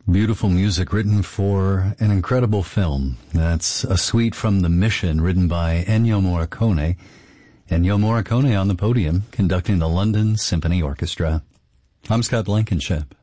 Beautiful music written for an incredible film. That's a suite from The Mission, written by Ennio Morricone. Ennio Morricone on the podium, conducting the London Symphony Orchestra. I'm Scott Blankenship.